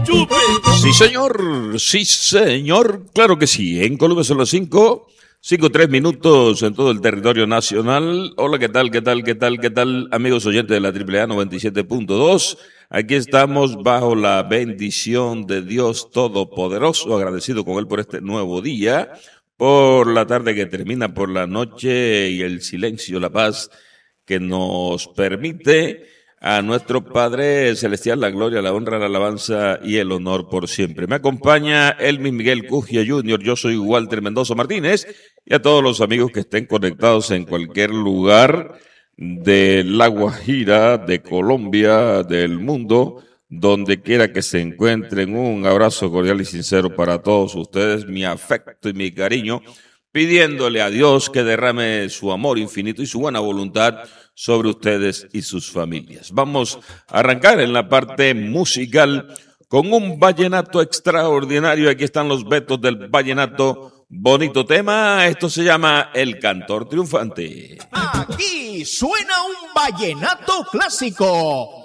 Sí señor, claro que sí. En Colombia son las 5:03 minutos en todo el territorio nacional. Hola, ¿qué tal, amigos oyentes de la AAA 97.2? Aquí estamos bajo la bendición de Dios Todopoderoso, agradecido con Él por este nuevo día, por la tarde que termina, por la noche y el silencio, la paz que nos permite a nuestro Padre Celestial la gloria, la honra, la alabanza y el honor por siempre. Me acompaña Elmis Miguel Cugia Jr., yo soy Walter Mendoza Martínez, y a todos los amigos que estén conectados en cualquier lugar de La Guajira, de Colombia, del mundo, donde quiera que se encuentren. Un abrazo cordial y sincero para todos ustedes, mi afecto y mi cariño, pidiéndole a Dios que derrame su amor infinito y su buena voluntad sobre ustedes y sus familias. Vamos a arrancar en la parte musical con un vallenato extraordinario. Aquí están los Betos del vallenato. Bonito tema, esto se llama El Cantor Triunfante. Aquí suena un vallenato clásico.